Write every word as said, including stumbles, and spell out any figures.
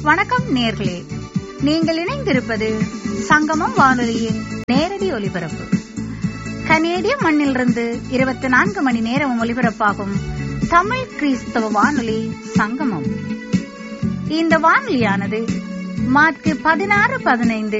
வணக்கம் நேர்களே, நீங்கள் இணைந்திருப்பது சங்கமம் வானொலியின் நேரடி ஒலிபரப்பு. கனேடிய மண்ணிலிருந்து இருபத்தி நான்கு மணி நேரம் ஒலிபரப்பாகும் தமிழ் கிறிஸ்தவ வானொலி சங்கமம். இந்த வானொலியானது மார்க்கு பதினாறு பதினைந்து